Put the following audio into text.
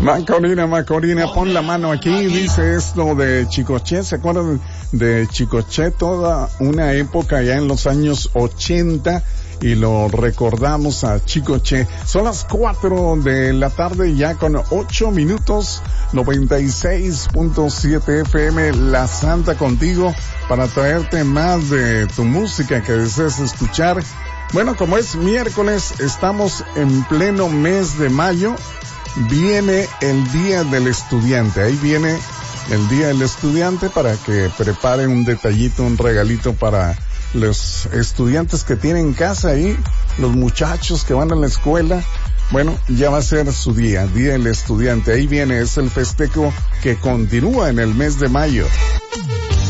Macorina, pon la mano aquí, dice esto de Chicoche. ¿Se acuerdan de Chicoche? Toda una época ya en los años 80 y lo recordamos a Chicoche. Son las 4 de la tarde ya con 8 minutos, 96.7 FM, La Santa contigo para traerte más de tu música que desees escuchar. Bueno, como es miércoles, estamos en pleno mes de mayo. Viene el Día del Estudiante. Ahí viene el Día del Estudiante para que prepare un detallito, un regalito para los estudiantes que tienen casa ahí, los muchachos que van a la escuela. Bueno, ya va a ser su día, Día del Estudiante. Ahí viene, es el festejo que continúa en el mes de mayo.